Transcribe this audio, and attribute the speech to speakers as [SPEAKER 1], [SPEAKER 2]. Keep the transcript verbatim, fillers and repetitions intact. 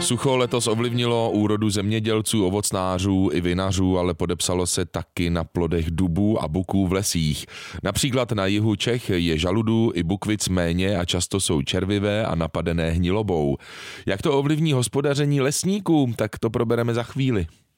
[SPEAKER 1] Sucho letos ovlivnilo úrodu zemědělců, ovocnářů i vinařů, ale podepsalo se taky na plodech dubů a buků v lesích. Například na jihu Čech je žaludů i bukvic méně a často jsou červivé a napadené hnilobou. Jak to ovlivní hospodaření lesníků, tak to probereme za chvíli.